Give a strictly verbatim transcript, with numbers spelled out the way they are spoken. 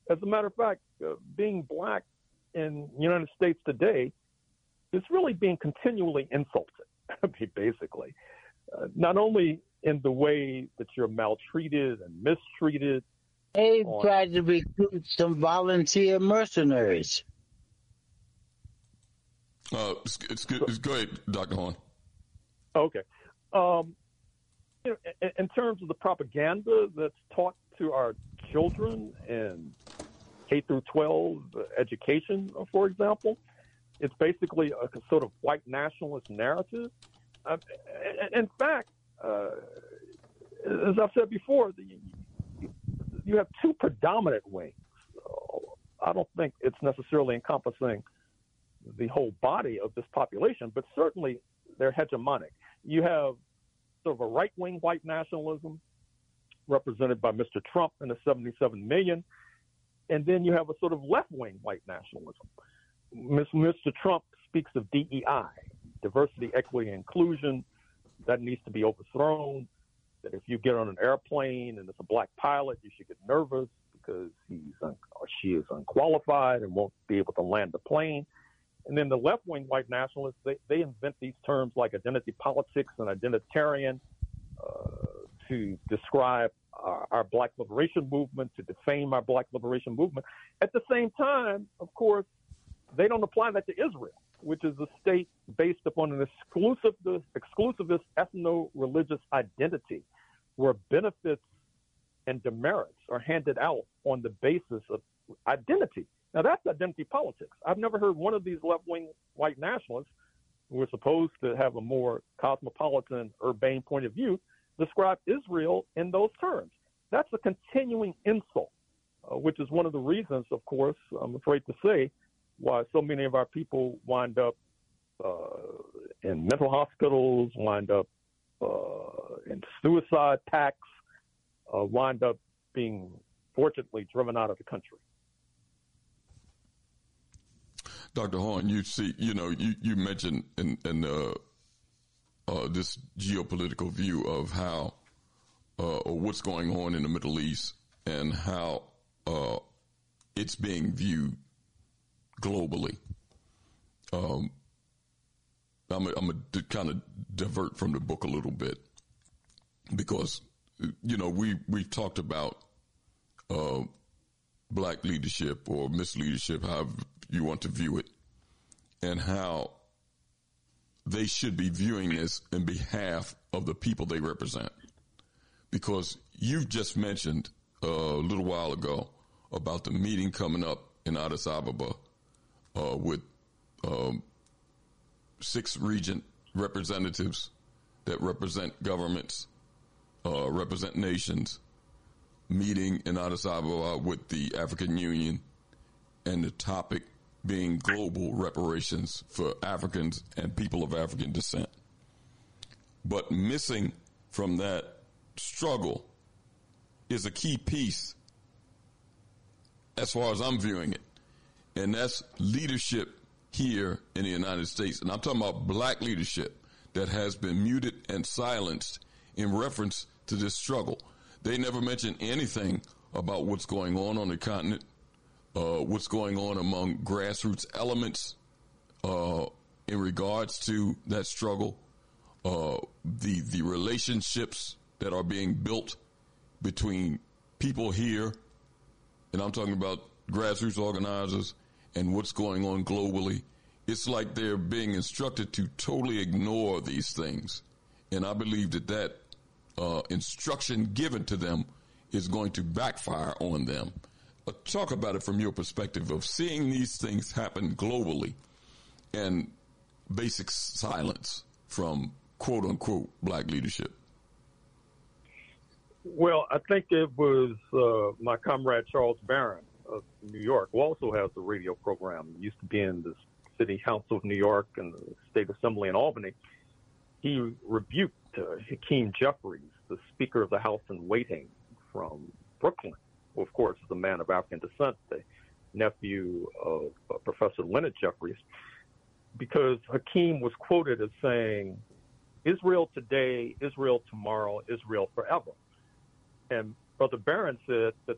As a matter of fact, uh, being black in the United States today is really being continually insulted, basically. Uh, not only in the way that you're maltreated and mistreated. They on... tried to recruit some volunteer mercenaries. Uh, it's, it's good. It's great, Doctor Horne. Okay. Um, you know, in, in terms of the propaganda that's taught to our children in K through twelve education, for example, it's basically a sort of white nationalist narrative. Uh, in fact, uh, as I've said before, the, you have two predominant wings. I don't think it's necessarily encompassing the whole body of this population, but certainly they're hegemonic. You have sort of a right-wing white nationalism represented by Mister Trump and the seventy-seven million, and then you have a sort of left-wing white nationalism. Mister Trump speaks of D E I, diversity, equity, and inclusion. That needs to be overthrown. That if you get on an airplane and it's a black pilot, you should get nervous because he's un- or she is unqualified and won't be able to land the plane. And then the left-wing white nationalists, they, they invent these terms like identity politics and identitarian uh, to describe our, our black liberation movement, to defame our black liberation movement. At the same time, of course, they don't apply that to Israel, which is a state based upon an exclusive, exclusivist ethno-religious identity where benefits and demerits are handed out on the basis of identity. Now, that's identity politics. I've never heard one of these left-wing white nationalists who are supposed to have a more cosmopolitan, urbane point of view describe Israel in those terms. That's a continuing insult, uh, which is one of the reasons, of course, I'm afraid to say, why so many of our people wind up uh, in mental hospitals, wind up uh, in suicide pacts, uh, wind up being fortunately driven out of the country. Doctor Horne, you see, you know, you, you mentioned in, in uh, uh, this geopolitical view of how uh, or what's going on in the Middle East and how uh, it's being viewed globally. Um, I'm going to kind of divert from the book a little bit because, you know, we, we've talked about uh, black leadership or misleadership, however you want to view it, and how they should be viewing this in behalf of the people they represent. Because you've just mentioned uh, a little while ago about the meeting coming up in Addis Ababa uh, with um, six regent representatives that represent governments, uh, represent nations, meeting in Addis Ababa with the African Union, and the topic being global reparations for Africans and people of African descent. But missing from that struggle is a key piece as far as I'm viewing it, and that's leadership here in the United States. And I'm talking about black leadership that has been muted and silenced in reference to this struggle. They never mention anything about what's going on on the continent, uh, what's going on among grassroots elements uh, in regards to that struggle, uh, the the relationships that are being built between people here, and I'm talking about grassroots organizers, and what's going on globally. It's like they're being instructed to totally ignore these things. And I believe that that uh, instruction given to them is going to backfire on them. Uh, talk about it from your perspective of seeing these things happen globally and basic silence from quote unquote black leadership. Well, I think it was uh, my comrade Charles Barron of New York, who also has a radio program. He used to be in the City Council of New York and the State Assembly in Albany. He rebuked uh, Hakeem Jeffries, the Speaker of the House in waiting from Brooklyn, who, of course, is a man of African descent, the nephew of uh, Professor Leonard Jeffries, because Hakeem was quoted as saying, Israel today, Israel tomorrow, Israel forever. And Brother Barron said that